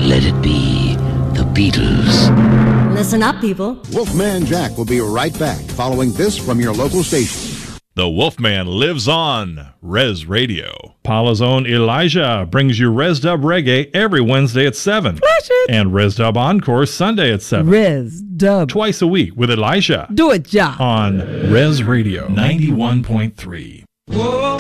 Let it be the Beatles. Listen up, people. Wolfman Jack will be right back following this from your local station. The Wolfman lives on Res Radio. Paula's own Elijah brings you Res Dub Reggae every Wednesday at 7. Flash it. And Res Dub Encore Sunday at 7. Res Dub. Twice a week with Elijah. Do it, Ja. On Res Radio 91.3.